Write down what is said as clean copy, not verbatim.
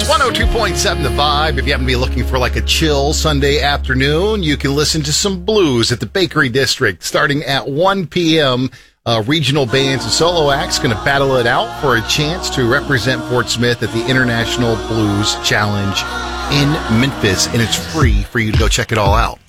It's 102.7 The Vibe. If you happen to be looking for like a chill Sunday afternoon, you can listen to some blues at the Bakery District starting at 1 p.m. Regional bands and solo acts going to battle it out for a chance to represent Fort Smith at the International Blues Challenge in Memphis, and it's free for you to go check it all out.